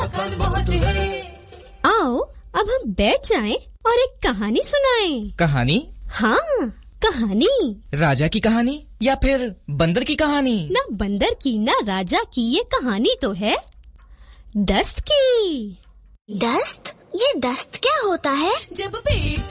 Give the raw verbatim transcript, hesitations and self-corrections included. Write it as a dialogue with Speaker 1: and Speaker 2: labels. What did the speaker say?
Speaker 1: आओ अब हम बैठ जाएं और एक कहानी सुनाएं।
Speaker 2: कहानी?
Speaker 1: हाँ, कहानी।
Speaker 2: राजा की कहानी या फिर बंदर की कहानी?
Speaker 1: ना बंदर की ना राजा की, ये कहानी तो है दस्त की।
Speaker 3: दस्त? ये दस्त क्या होता है?
Speaker 4: जब पेट